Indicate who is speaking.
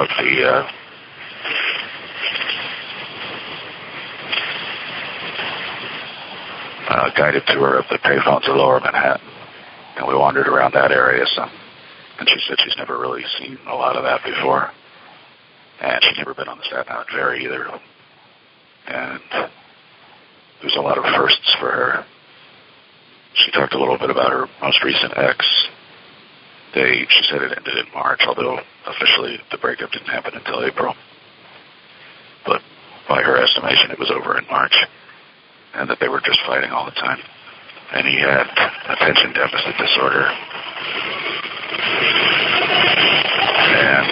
Speaker 1: of the guided tour of the payphones of Lower Manhattan, and we wandered around that area some. And she said she's never really seen a lot of that before, and she's never been on the Staten Island Ferry either. And there's a lot of firsts for her. She talked a little bit about her most recent ex. She said it ended in March, although officially the breakup didn't happen until April. But by her estimation, it was over in March, and that they were just fighting all the time. And he had attention deficit disorder. And